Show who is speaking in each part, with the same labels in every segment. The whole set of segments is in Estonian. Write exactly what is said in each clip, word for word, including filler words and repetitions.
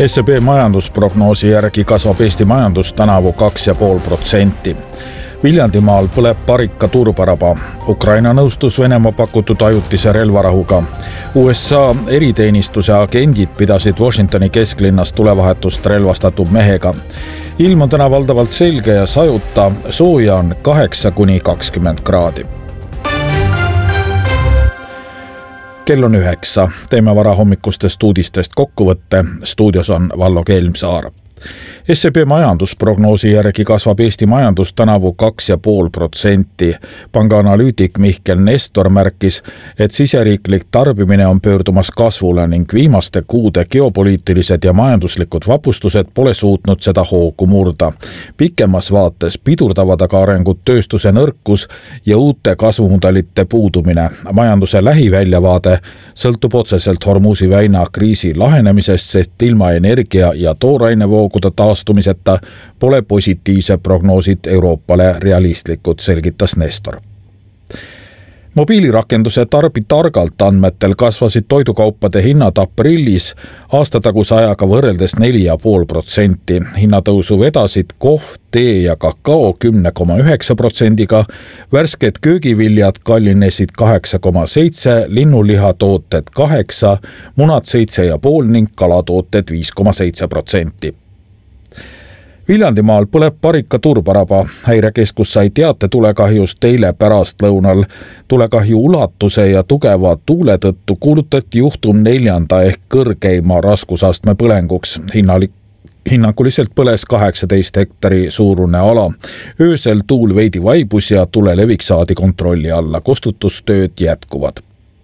Speaker 1: S E B majandusprognoosi järgi kasvab Eesti majandus tänavu kaks ja pool protsenti. Viljandimaal põleb parika turbaraba. Ukraina nõustus Venemaa pakutud ajutise relvarahuga. U S A eriteenistuse agendid pidasid Washingtoni kesklinnas tulevahetust relvastatud mehega. Ilm on täna valdavalt selge ja sajuta, sooja on kaheksa kuni kakskümmend kraadi. Kell on üheksa. Teeme varahommikustest uudistest kokkuvõtte. Stuudios on Vallo Kelmsaar. S E B majandusprognoosi järgi kasvab Eesti majandus tänavu kaks ja pool protsenti. Panga analüütik Mihkel Nestor märkis, et siseriiklik tarbimine on pöördumas kasvule ning viimaste kuude geopoliitilised ja majanduslikud vapustused pole suutnud seda hoogu murda. Pikemas vaates pidurdavad aga arengut tööstuse nõrkus ja uute kasvumudelite puudumine. Majanduse lähiväljavaade sõltub otseselt Hormuzi väina kriisi lahenemisest, sest ilma energia ja toorainevoogude taastumiseta pole positiivse prognoosid Euroopale realistlikud, selgitas Nestor. Mobiilirakenduse Tarbi targalt andmetel kasvasid toidukaupade hinnad aprillis aastataguse ajaga võrreldes neli ja pool protsenti. Hinnatõusu vedasid kohv, tee ja kakao kümme koma üheksa protsendiga, värsked köögiviljad kallinesid kaheksa koma seitse, linnulihatooted kaheksa, munad seitse ja pool ning kalatooted viis koma seitse protsenti. Viljandimaal põleb parika turbaraba. Häirekeskus sai teate tulekahjust eile pärastlõunal. Tulekahju ulatuse ja tugeva tuule tõttu kuulutati juhtum neljanda ehk kõrgeima raskusastme põlenguks. Hinnalik Hinnanguliselt põles kaheksateist hektari suurune ala. Öösel tuul veidi vaibus ja tule levik saadi kontrolli alla. Kustutustööd jätkuvad.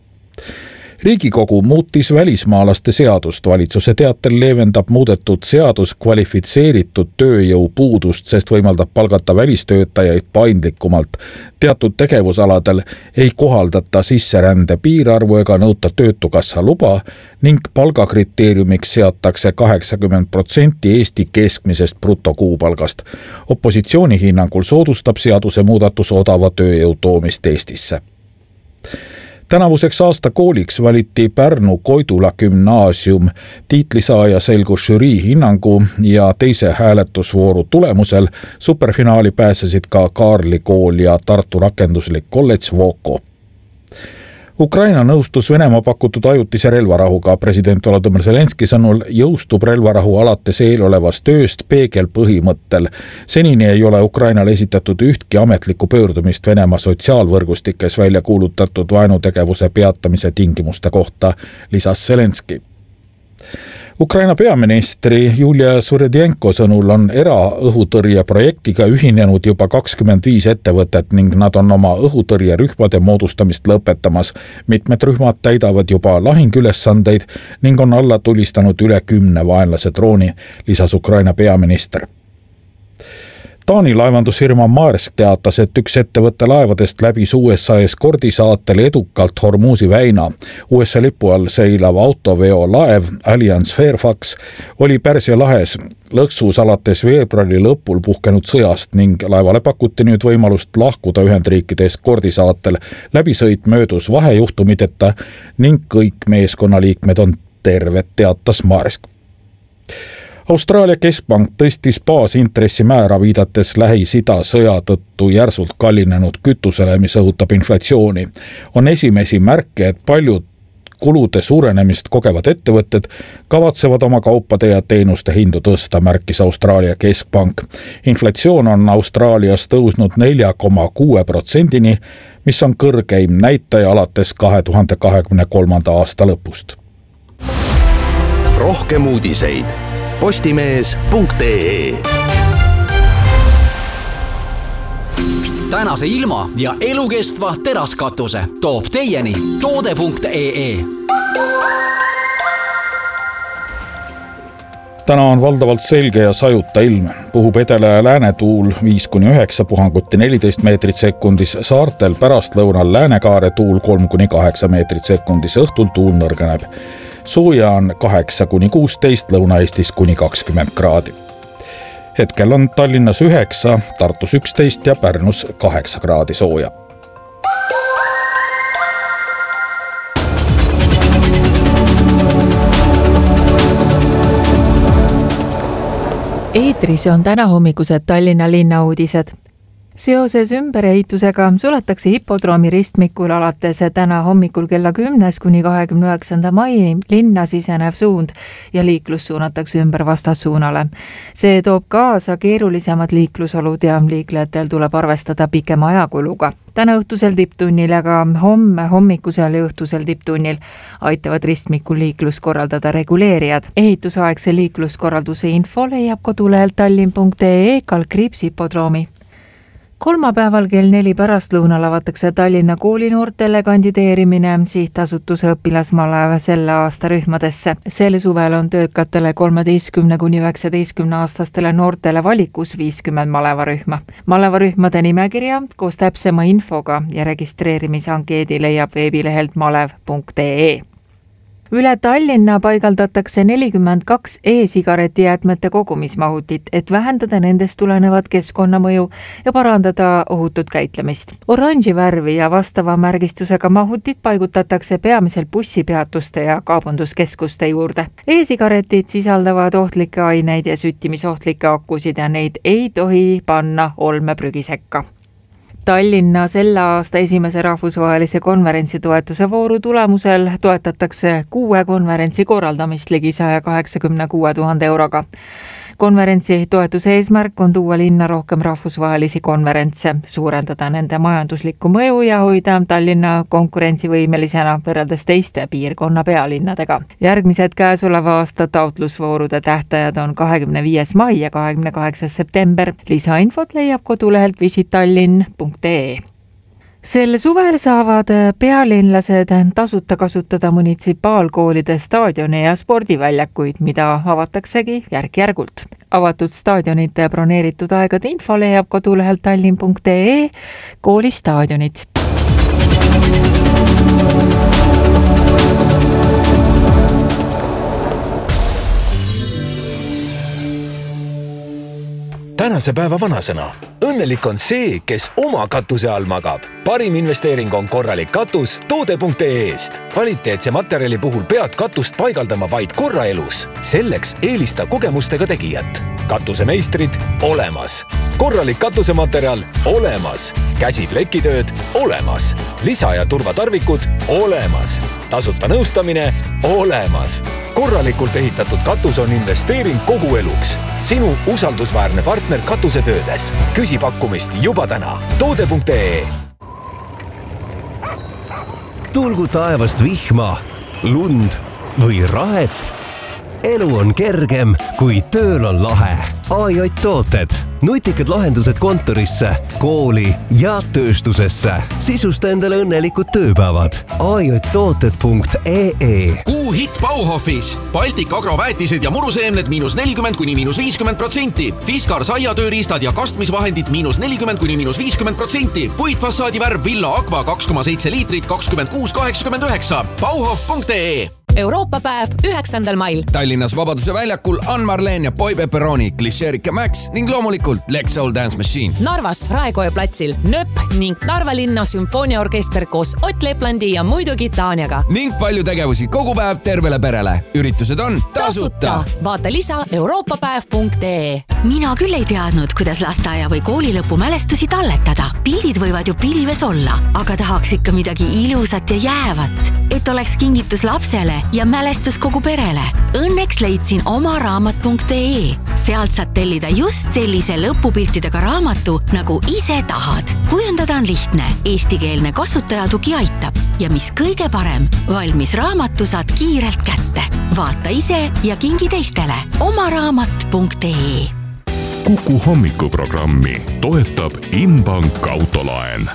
Speaker 1: Riigikogu muutis välismaalaste seadust. Valitsuse teatel leevendab muudetud seadus kvalifitseeritud tööjõu puudust, sest võimaldab palgata välistöötajaid paindlikumalt. Teatud tegevusaladel ei kohaldata sisserände piirarvu ega nõuta töötukassa luba ning palgakriteeriumiks seatakse kaheksakümmend protsenti Eesti keskmisest brutokuupalgast. Opositsiooni hinnangul soodustab seaduse muudatus odava tööjõu toomist Eestisse. Tänavuseks aasta kooliks valiti Pärnu Koidula gümnaasium. Tiitlisaaja selgus žürii hinnangu ja teise hääletusvooru tulemusel superfinaali pääsesid ka Kaarli kool ja Tartu rakenduslik kolledž Voko. Ukraina nõustus Venemaa pakutud ajutise relvarahuga. President Volodõmõr Zelenski sõnul jõustub relvarahu alates eelolevast tööst peegelpõhimõttel. Senini ei ole Ukrainale esitatud ühtki ametlikku pöördumist Venemaa sotsiaalvõrgustikes välja kuulutatud vaenutegevuse peatamise tingimuste kohta, lisas Zelenski. Ukraina peaministri Julia Svõrdjenko sõnul on eraõhutõrje projektiga ühinenud juba kakskümmend viis ettevõtet ning nad on oma õhutõrjerühmade moodustamist lõpetamas. Mitmed rühmad täidavad juba lahingülesandeid ning on alla tulistanud üle kümne vaenlase drooni, lisas Ukraina peaminister. Taani laevandusfirma Maersk teatas, et üks ettevõtte laevadest läbis U S A eskordisaatel edukalt Hormuzi väina. U S A lipu all seilav autoveo laev Alliance Fairfax oli Pärsia lahes lõksus alates veebruari lõpul puhkenud sõjast ning laevale pakuti nüüd võimalust lahkuda Ühendriikide eskordisaatel. Läbisõit möödus vahejuhtumideta ning kõik meeskonnaliikmed on terved, teatas Maersk. Austraalia keskpank tõstis baasintressimäära viidates Lähis-Ida sõja tõttu järsult kallinenud kütusele, mis õhutab inflatsiooni. On esimesi märke, et paljud kulude suurenemist kogevad ettevõtted kavatsevad oma kaupade ja teenuste hindu tõsta, märkis Austraalia keskpank. Inflatsioon on Austraalias tõusnud nelja koma kuue protsendini, mis on kõrgeim näitaja alates kahe tuhande kahekümne kolmanda aasta lõpust.
Speaker 2: Rohkem uudiseid postimees punkt ee. Tänase ilma ja elukestva teraskatuse toob teieni toode punkt ee.
Speaker 1: Täna on valdavalt selge ja sajuta ilm. Puhub edela ja lääne tuul viis kuni üheksa, puhanguti neliteist meetrit sekundis, saartel pärastlõunal läänekaare tuul kolm kuni kaheksa meetrit sekundis, õhtul tuul nõrgeneb. Sooja on kaheksa kuni kuusteist, Lõuna-Eestis kuni kakskümmend kraadi. Hetkel on Tallinnas üheksa, Tartus üksteist ja Pärnus kaheksa kraadi sooja.
Speaker 3: Eetris on täna hommikused Tallinna linna uudised. Seoses ümberehitusega suletakse hipodroomi ristmikul alates täna hommikul kella kümnest kuni kahekümne üheksanda mai linna sisenev suund ja liiklus suunatakse ümber vastassuunale. See toob kaasa keerulisemad liiklusolud ja liiklejatel tuleb arvestada pikema ajakuluga. Täna õhtusel tipptunnil ja ka homme hommikusel ja õhtusel tipptunnil aitavad ristmikul liiklus korraldada reguleerijad. Ehitusaegse liikluskorralduse info leiab kodulehelt tallinn punkt ee kaldkriips hipodroomi. Kolmapäeval kell neli pärastlõunal avatakse Tallinna koolinoortele kandideerimine sihtasutuse õpilasmalev selle aasta rühmadesse. Sel suvel on töökatele kolmeteistkümne kuni üheksateistkümne aastastele noortele valikus viiskümmend malevarühma. Malevarühmade nimekirja koos täpsema infoga ja registreerimisankeedi leiab veebilehelt malev punkt ee. Üle Tallinna paigaldatakse nelikümmend kaks e-sigareti jäätmete kogumismahutit, et vähendada nendest tulenevat keskkonnamõju ja parandada ohutut käitlemist. Oranži värvi ja vastava märgistusega mahutit paigutatakse peamiselt bussipeatuste ja kaubanduskeskuste juurde. E-sigaretid sisaldavad ohtlikke aineid ja süttimisohtlikke akusid ja neid ei tohi panna olmeprügisekka. Tallinna selle aasta esimese rahvusvahelise konverentsi toetuse vooru tulemusel toetatakse kuue konverentsi korraldamist ligi saja kaheksakümne kuue tuhande euroga. Konverentsi toetuse eesmärk on tuua linna rohkem rahvusvahelisi konverentse, suurendada nende majanduslikku mõju ja hoida Tallinna konkurentsivõimelisena võrreldes teiste piirkonna pealinnadega. Järgmised käesoleva aasta taotlusvoorude tähtajad on kahekümne viies mai ja kahekümne kaheksas september. Lisainfot leiab kodulehelt visit tallinn punkt ee. Sel suvel saavad pealinlased tasuta kasutada munitsipaalkoolide staadione ja spordiväljakuid, mida avataksegi järk-järgult. Avatud staadionite broneeritud aegade info leiab kodulehelt tallinn punkt ee kooli staadionid.
Speaker 4: Tänase päeva vanasõna. Õnnelik on see, kes oma katuse all magab. Parim investeering on korralik katus toode punkt ee eest. Kvaliteetse materjali puhul pead katust paigaldama vaid korra elus. Selleks eelista kogemustega tegijat. Katusemeistrid olemas. Korralik katusematerjal olemas. Käsiplekitööd olemas. Lisa- ja turvatarvikud olemas. Tasuta nõustamine olemas. Korralikult ehitatud katus on investeering kogu eluks. Sinu usaldusväärne partner katusetöödes. Küsi pakkumist juba täna. toode punkt ee.
Speaker 5: Tulgu taevast vihma, lund või rahet. Elu on kergem, kui tööl on lahe. A J tooted. Nutikad lahendused kontorisse, kooli ja tööstusesse. Sisusta endale õnnelikud tööpäevad. A J tooted punkt ee.
Speaker 6: Kuu hitt Bauhofis. Baltic agroväetised ja muruseemned miinus nelikümmend kuni miinus viiskümmend protsenti. Fiskar saiatööriistad ja kastmisvahendid miinus nelikümmend kuni miinus viiskümmend protsenti. Puitfassaadi värv Villa Aqua kaks koma seitse liitrit kakskümmend kuus kaheksakümmend üheksa. Bauhof punkt ee.
Speaker 7: Euroopa päev üheksandal mail.
Speaker 8: Tallinnas Vabaduse väljakul Ann Marleen ja Boy Pepperoni, Klišerika Max ning loomulikult Lex Soul Dance Machine.
Speaker 7: Narvas Raekoja platsil Nöpp ning Narva linna sümfooniaorkester koos Ott Leplandi ja muidugi Taaniaga.
Speaker 8: Ning palju tegevusi kogu päev tervele perele. Üritused on tasuta.
Speaker 7: Vaata lisa euroopapäev punkt ee.
Speaker 9: Mina küll ei teadnud, kuidas lasteaia või koolilõpu mälestusi talletada. Pildid võivad ju pilves olla, aga tahaks ikka midagi ilusat ja jäävat, et oleks kingitus lapsele ja mälestus kogu perele. Õnneks leidsin oma raamat punkt ee. Sealt saad tellida just sellise lõpupiltidega raamatu, nagu ise tahad. Kujundada on lihtne, eestikeelne kasutajatugi aitab. Ja mis kõige parem, valmis raamatu saad kiirelt kätte. Vaata ise ja kingi teistele. oma raamat punkt ee.
Speaker 10: Kuku hommikuprogrammi toetab Inbank autolaen.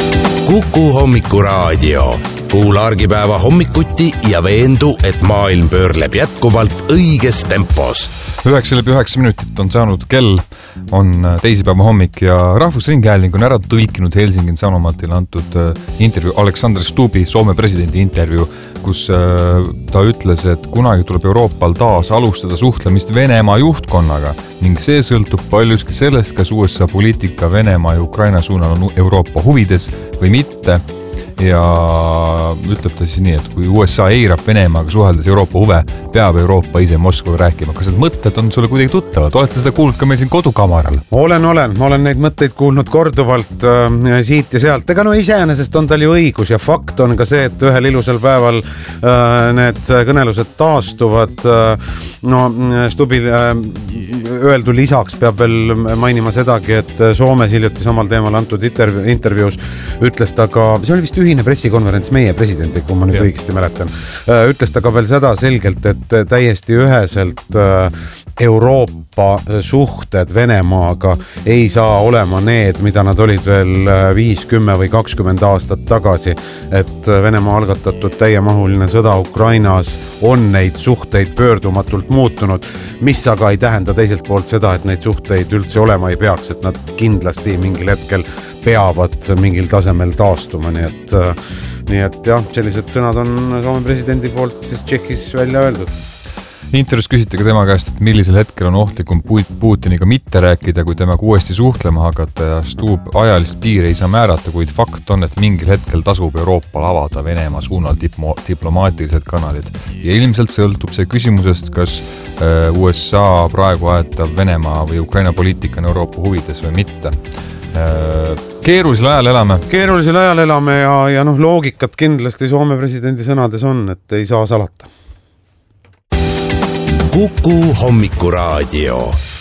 Speaker 11: Kuku hommikuraadio. Kuula argipäeva hommikuti ja veendu, et maailm pöörleb jätkuvalt õiges tempos.
Speaker 12: Üheksa läbi üheksa minutit on saanud kell, on teisipäeva hommik ja Rahvusringhääling on ära tõlkinud Helsingin Sanomatile antud intervjuu, Alexander Stubbi, Soome presidendi intervjuu, kus ta ütles, et kunagi tuleb Euroopal taas alustada suhtlemist Venemaa juhtkonnaga ning see sõltub paljuski sellest, kas U S A poliitika Venemaa ja Ukraina suunal on Euroopa huvides või mitte. ja ütleb ta siis nii, et kui U S A eirab Venemaaga suheldes Euroopa huve, peab Euroopa ise Moskvaga rääkima. Kas need mõtted on sulle kuidagi tuttavad? Olete seda kuulnud ka meil siin kodukamaral?
Speaker 13: Olen, olen. Ma olen neid mõtteid kuulnud korduvalt äh, siit ja sealt. Ega no iseenesest on tal ju õigus ja fakt on ka see, et ühel ilusal päeval äh, need kõnelused taastuvad. Äh, no Stubbil äh, öeldu lisaks peab veel mainima sedagi, et Soomes hiljuti samal teemal antud intervju, intervjuus ütles ta ka, see oli vist ühine pressikonverents meie presidendi, kui ma nüüd ja. õigesti mäletan, äh, ütles ta ka veel seda selgelt, et täiesti üheselt äh, Euroopa suhted Venemaaga ei saa olema need, mida nad olid veel viis, kümme või kakskümmend aastat tagasi, et Venemaa algatatud täiemahuline sõda Ukrainas on neid suhteid pöördumatult muutunud, mis aga ei tähenda teiselt poolt seda, et neid suhteid üldse olema ei peaks, et nad kindlasti mingil hetkel peavad mingil tasemel taastuma, nii et, nii et jah, sellised sõnad on Soome presidendi poolt siis Tšehhis välja öeldud.
Speaker 12: Intervjuus küsiti ka tema käest, et millisel hetkel on ohtlikum Putiniga mitte rääkida, kui temaga uuesti suhtlema hakata ja Stub ajalist piiri ei saa määrata, kuid fakt on, et mingil hetkel tasub Euroopal avada Venemaa suunal diplo- diplomaatilised kanalid. Ja ilmselt sõltub see küsimusest, kas U S A praegu ajatav Venemaa või Ukraina poliitika on Euroopa huvides või mitte. Keerulisel ajal elame.
Speaker 13: Keerulisel ajal elame ja, ja noh, loogikat kindlasti Soome presidendi sõnades on, et ei saa salata.
Speaker 11: Kuku Hommikuraadio.